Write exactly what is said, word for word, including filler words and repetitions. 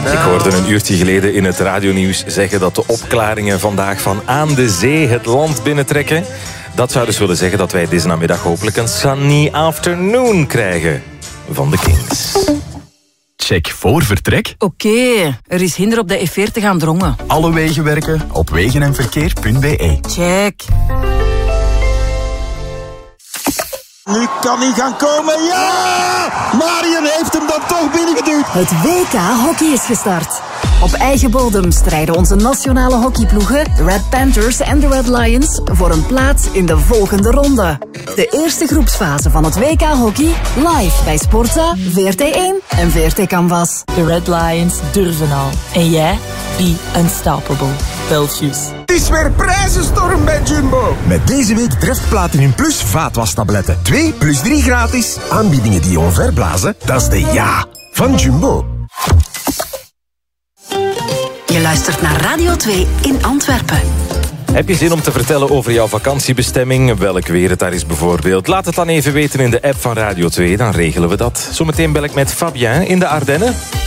Ik hoorde een uurtje geleden in het radionieuws zeggen dat de opklaringen vandaag van aan de zee het land binnentrekken. Dat zou dus willen zeggen dat wij deze namiddag hopelijk een sunny afternoon krijgen van de Kings. Check voor vertrek. Oké, okay, er is hinder op de F veertig aan Drongen. Alle wegen werken op wegenenverkeer punt b e. Check. Nu kan hij gaan komen, ja! Marion heeft hem dan toch binnengeduwd. Het W K Hockey is gestart. Op eigen bodem strijden onze nationale hockeyploegen, de Red Panthers en de Red Lions, voor een plaats in de volgende ronde. De eerste groepsfase van het W K Hockey, live bij Sportza, V R T één en V R T Canvas. De Red Lions durven al. En jij? Be unstoppable. Belfius. Het is weer prijzenstorm bij Jumbo. Met deze week Dreft Platinum Plus vaatwastabletten. twee plus drie gratis. Aanbiedingen die je omverblazen, dat is de ja van Jumbo. Je luistert naar Radio twee in Antwerpen. Heb je zin om te vertellen over jouw vakantiebestemming? Welk weer het daar is bijvoorbeeld? Laat het dan even weten in de app van Radio twee, dan regelen we dat. Zometeen bel ik met Fabien in de Ardennen.